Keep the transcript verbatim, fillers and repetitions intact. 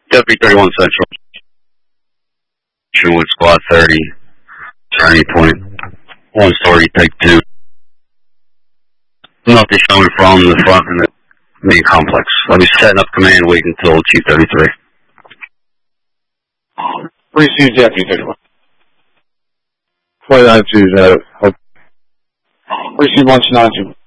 Deputy thirty-one Central. With Squad thirty. Turning point. One story, take two. Nothing showing from the front in the main complex. Let me setting up command, wait until Chief thirty-three. Receive Deputy thirty-one. twenty-nine two, uh, Receive one two nine two.